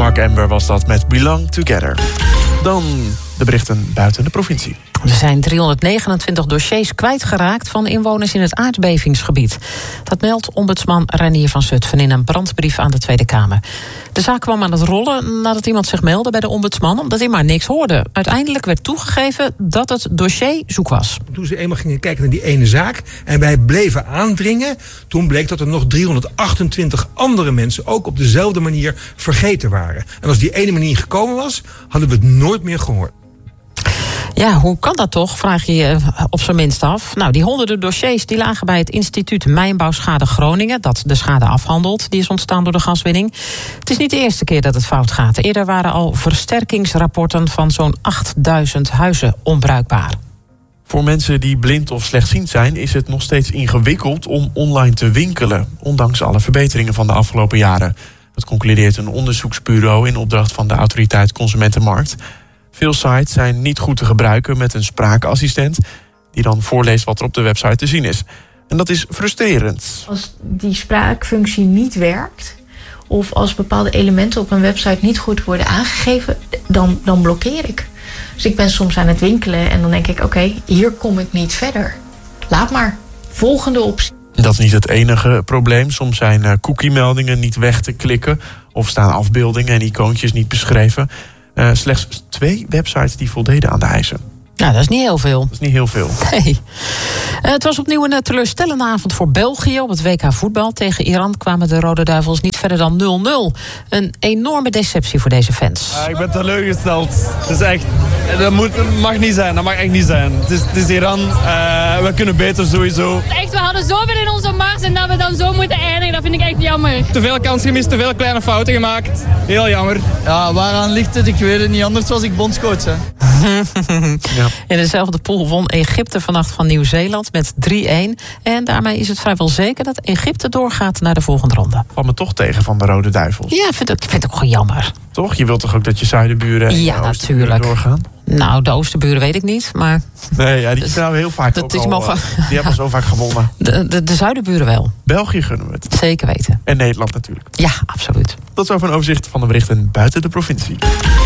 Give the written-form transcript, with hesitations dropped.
Mark Amber was dat met Belong Together. Dan de berichten buiten de provincie. Er zijn 329 dossiers kwijtgeraakt van inwoners in het aardbevingsgebied. Dat meldt ombudsman Reinier van Zutphen in een brandbrief aan de Tweede Kamer. De zaak kwam aan het rollen nadat iemand zich meldde bij de ombudsman, omdat hij maar niks hoorde. Uiteindelijk werd toegegeven dat het dossier zoek was. Toen ze eenmaal gingen kijken naar die ene zaak en wij bleven aandringen, toen bleek dat er nog 328 andere mensen ook op dezelfde manier vergeten waren. En als die ene manier gekomen was, hadden we het nooit meer gehoord. Ja, hoe kan dat toch, vraag je je op zijn minst af. Nou, die honderden dossiers die lagen bij het instituut Mijnbouwschade Groningen, dat de schade afhandelt, die is ontstaan door de gaswinning. Het is niet de eerste keer dat het fout gaat. Eerder waren al versterkingsrapporten van zo'n 8000 huizen onbruikbaar. Voor mensen die blind of slechtziend zijn is het nog steeds ingewikkeld om online te winkelen, ondanks alle verbeteringen van de afgelopen jaren. Dat concludeert een onderzoeksbureau in opdracht van de Autoriteit Consumentenmarkt. Veel sites zijn niet goed te gebruiken met een spraakassistent die dan voorleest wat er op de website te zien is. En dat is frustrerend. Als die spraakfunctie niet werkt, of als bepaalde elementen op een website niet goed worden aangegeven, dan blokkeer ik. Dus ik ben soms aan het winkelen en dan denk ik, oké, hier kom ik niet verder. Laat maar. Volgende optie. Dat is niet het enige probleem. Soms zijn cookie-meldingen niet weg te klikken of staan afbeeldingen en icoontjes niet beschreven. Slechts 2 websites die voldeden aan de eisen. Nou, dat is niet heel veel. Dat is niet heel veel. Nee. Het was opnieuw een teleurstellende avond voor België. Op het WK voetbal tegen Iran kwamen de Rode Duivels niet verder dan 0-0. Een enorme deceptie voor deze fans. Ik ben teleurgesteld. Het is echt, dat mag niet zijn. Dat mag echt niet zijn. Het is Iran. We kunnen beter sowieso. Echt, we hadden zoveel in onze mars en dat we dan zo moeten eindigen. Dat vind ik echt jammer. Te veel kansen gemist, te veel kleine fouten gemaakt. Heel jammer. Ja, waaraan ligt het? Ik weet het niet. Anders was ik bondscoach. Hè. Ja. In dezelfde pool won Egypte vannacht van Nieuw-Zeeland met 3-1. En daarmee is het vrijwel zeker dat Egypte doorgaat naar de volgende ronde. Valt me toch tegen van de Rode Duivels. Ja, vind ik ook gewoon jammer. Toch? Je wilt toch ook dat je zuidenburen en Ja, oostenburen natuurlijk. doorgaan? Nou, de oostenburen weet ik niet, maar Nee, ja, die zijn heel vaak ook al, die hebben zo vaak gewonnen. de zuidenburen wel. België gunnen we het. Zeker weten. En Nederland natuurlijk. Ja, absoluut. Tot zover een overzicht van de berichten buiten de provincie.